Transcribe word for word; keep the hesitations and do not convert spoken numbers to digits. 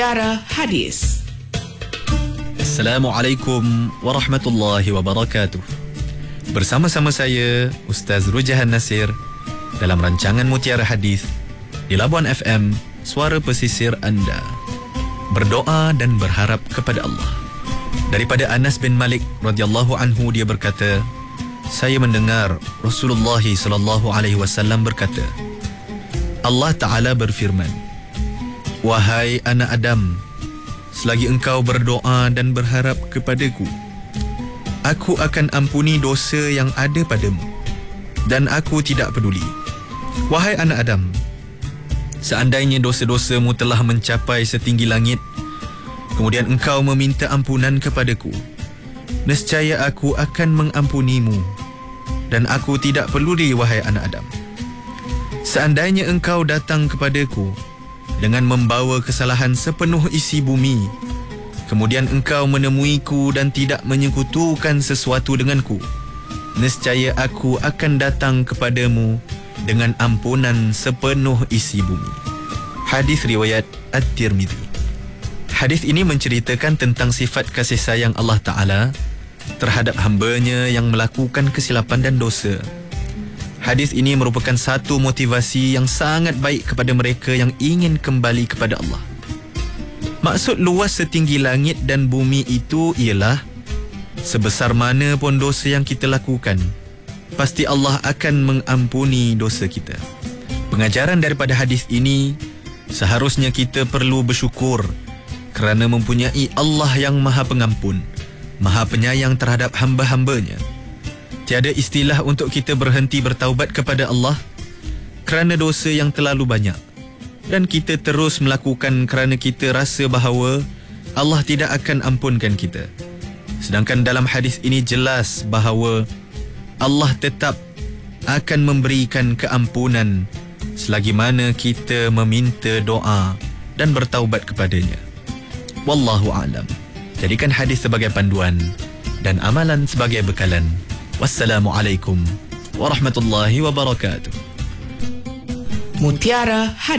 Mutiara Hadis. Assalamualaikum warahmatullahi wabarakatuh. Bersama-sama saya Ustaz Rujahan Nasir dalam rancangan Mutiara Hadis di Labuan F M, suara pesisir anda. Berdoa dan berharap kepada Allah. Daripada Anas bin Malik radhiyallahu anhu, dia berkata, saya mendengar Rasulullah sallallahu alaihi wasallam berkata, Allah Ta'ala berfirman, wahai anak Adam, selagi engkau berdoa dan berharap kepadaku, aku akan ampuni dosa yang ada padamu, dan aku tidak peduli. Wahai anak Adam, seandainya dosa-dosamu telah mencapai setinggi langit, kemudian engkau meminta ampunan kepadaku, nescaya aku akan mengampunimu, dan aku tidak peduli. Wahai anak Adam, seandainya engkau datang kepadaku dengan membawa kesalahan sepenuh isi bumi, kemudian engkau menemuiku dan tidak menyekutukan sesuatu denganku, nescaya aku akan datang kepadamu dengan ampunan sepenuh isi bumi. Hadis riwayat At-Tirmidzi. Hadis ini menceritakan tentang sifat kasih sayang Allah Ta'ala terhadap hamba-Nya yang melakukan kesilapan dan dosa. Hadis ini merupakan satu motivasi yang sangat baik kepada mereka yang ingin kembali kepada Allah. Maksud luas setinggi langit dan bumi itu ialah, sebesar mana pun dosa yang kita lakukan, pasti Allah akan mengampuni dosa kita. Pengajaran daripada hadis ini, seharusnya kita perlu bersyukur kerana mempunyai Allah yang Maha Pengampun, Maha Penyayang terhadap hamba-hambanya. Tiada istilah untuk kita berhenti bertaubat kepada Allah kerana dosa yang terlalu banyak, dan kita terus melakukan kerana kita rasa bahawa Allah tidak akan ampunkan kita. Sedangkan dalam hadis ini jelas bahawa Allah tetap akan memberikan keampunan selagi mana kita meminta doa dan bertaubat kepadanya. Wallahu a'lam. Jadikan hadis sebagai panduan dan amalan sebagai bekalan. Wassalamualaikum warahmatullahi wabarakatuh. Mutiara Hadis.